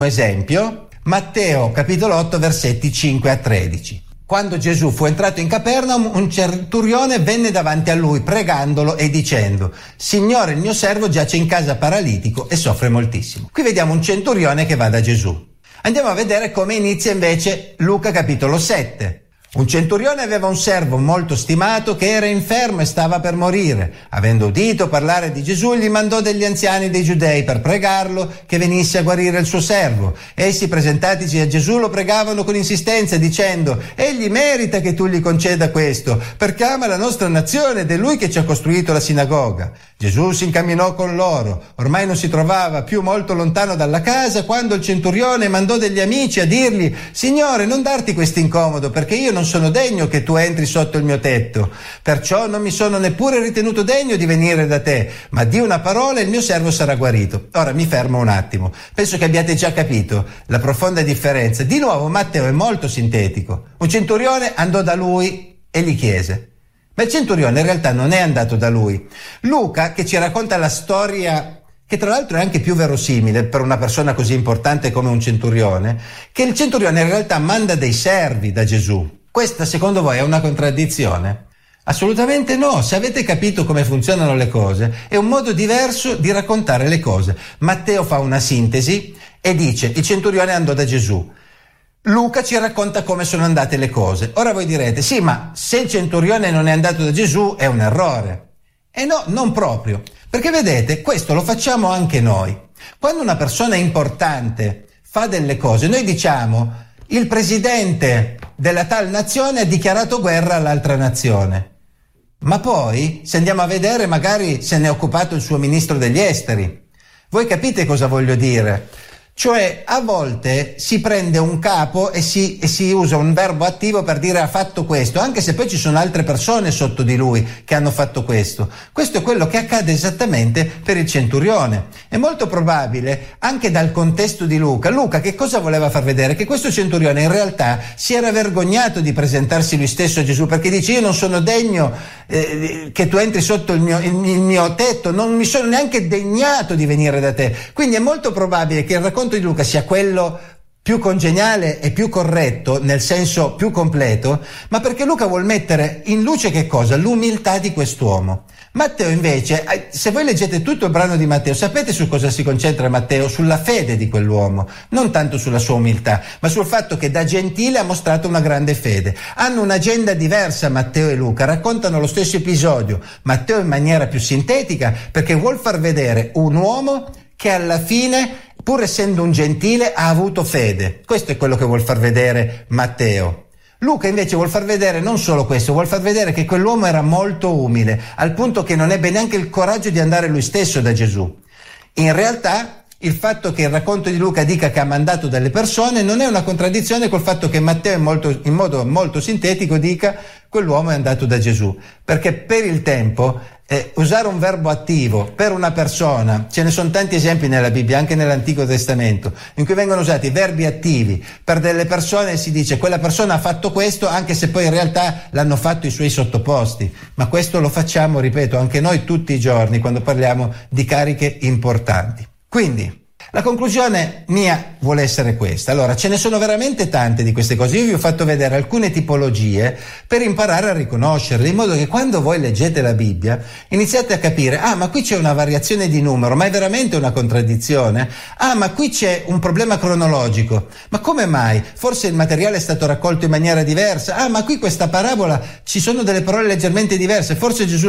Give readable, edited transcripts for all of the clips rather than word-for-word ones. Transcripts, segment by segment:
Esempio, Matteo capitolo 8 versetti 5 a 13. Quando Gesù fu entrato in Capernaum, un centurione venne davanti a lui pregandolo e dicendo: Signore, il mio servo giace in casa paralitico e soffre moltissimo. Qui vediamo un centurione che va da Gesù. Andiamo a vedere come inizia invece Luca capitolo 7. Un centurione aveva un servo molto stimato che era infermo e stava per morire. Avendo udito parlare di Gesù, gli mandò degli anziani dei Giudei per pregarlo che venisse a guarire il suo servo. Essi, presentatisi a Gesù, lo pregavano con insistenza dicendo: egli merita che tu gli conceda questo, perché ama la nostra nazione ed è lui che ci ha costruito la sinagoga. Gesù si incamminò con loro. Ormai non si trovava più molto lontano dalla casa quando il centurione mandò degli amici a dirgli: Signore, non darti questo incomodo, perché io non sono degno che tu entri sotto il mio tetto. Perciò non mi sono neppure ritenuto degno di venire da te, ma di una parola e il mio servo sarà guarito. Ora mi fermo un attimo. Penso che abbiate già capito la profonda differenza. Di nuovo Matteo è molto sintetico. Un centurione andò da lui e gli chiese. Ma il centurione in realtà non è andato da lui. Luca, che ci racconta la storia, che tra l'altro è anche più verosimile per una persona così importante come un centurione, che il centurione in realtà manda dei servi da Gesù. Questa secondo voi è una contraddizione? Assolutamente no. Se avete capito come funzionano le cose, è un modo diverso di raccontare le cose. Matteo fa una sintesi e dice: il centurione andò da Gesù. Luca ci racconta come sono andate le cose. Ora voi direte: sì, ma se il centurione non è andato da Gesù è un errore. E no, non proprio. Perché vedete, questo lo facciamo anche noi. Quando una persona importante fa delle cose, noi diciamo: il presidente della tal nazione ha dichiarato guerra all'altra nazione. Ma poi, se andiamo a vedere, magari se ne è occupato il suo ministro degli esteri. Voi capite cosa voglio dire? Cioè, a volte si prende un capo e si usa un verbo attivo per dire ha fatto questo, anche se poi ci sono altre persone sotto di lui che hanno fatto questo. Questo è quello che accade esattamente per il centurione. È molto probabile, anche dal contesto di Luca. Luca che cosa voleva far vedere? Che questo centurione in realtà si era vergognato di presentarsi lui stesso a Gesù, perché dice: io non sono degno che tu entri sotto il mio tetto, non mi sono neanche degnato di venire da te. Quindi è molto probabile che il racconto di Luca sia quello più congeniale e più corretto, nel senso più completo, ma perché Luca vuol mettere in luce che cosa? L'umiltà di quest'uomo. Matteo invece, se voi leggete tutto il brano di Matteo, sapete su cosa si concentra Matteo? Sulla fede di quell'uomo, non tanto sulla sua umiltà, ma sul fatto che da gentile ha mostrato una grande fede. Hanno un'agenda diversa Matteo e Luca, raccontano lo stesso episodio, Matteo in maniera più sintetica, perché vuol far vedere un uomo che alla fine, pur essendo un gentile, ha avuto fede. Questo è quello che vuol far vedere Matteo. Luca invece vuol far vedere non solo questo, vuol far vedere che quell'uomo era molto umile, al punto che non ebbe neanche il coraggio di andare lui stesso da Gesù. In realtà, il fatto che il racconto di Luca dica che ha mandato delle persone non è una contraddizione col fatto che Matteo in modo molto sintetico dica quell'uomo è andato da Gesù, perché per il tempo usare un verbo attivo per una persona, ce ne sono tanti esempi nella Bibbia, anche nell'Antico Testamento, in cui vengono usati verbi attivi per delle persone e si dice quella persona ha fatto questo, anche se poi in realtà l'hanno fatto i suoi sottoposti. Ma questo lo facciamo, ripeto, anche noi tutti i giorni quando parliamo di cariche importanti. Quindi la conclusione mia vuole essere questa. Allora, ce ne sono veramente tante di queste cose. Io vi ho fatto vedere alcune tipologie per imparare a riconoscerle, in modo che quando voi leggete la Bibbia iniziate a capire: ah, ma qui c'è una variazione di numero, ma è veramente una contraddizione? Ah, ma qui c'è un problema cronologico, ma come mai? Forse il materiale è stato raccolto in maniera diversa. Ah, ma qui questa parabola ci sono delle parole leggermente diverse, forse Gesù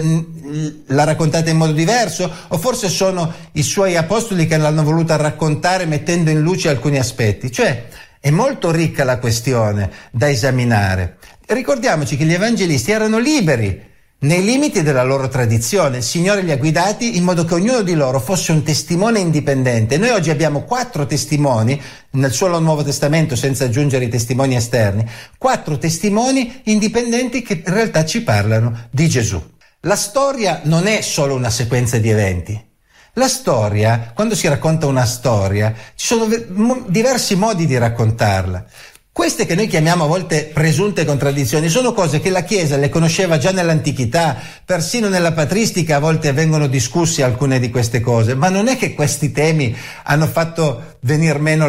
l'ha raccontata in modo diverso, o forse sono i suoi apostoli che l'hanno voluta raccontare mettendo in luce alcuni aspetti. Cioè, è molto ricca la questione da esaminare. Ricordiamoci che gli evangelisti erano liberi nei limiti della loro tradizione. Il Signore li ha guidati in modo che ognuno di loro fosse un testimone indipendente. Noi oggi abbiamo 4 testimoni nel solo Nuovo Testamento, senza aggiungere i testimoni esterni, 4 testimoni indipendenti che in realtà ci parlano di Gesù. La storia non è solo una sequenza di eventi. La storia, quando si racconta una storia, ci sono diversi modi di raccontarla. Queste che noi chiamiamo a volte presunte contraddizioni sono cose che la Chiesa le conosceva già nell'antichità, persino nella patristica a volte vengono discusse alcune di queste cose, ma non è che questi temi hanno fatto venir meno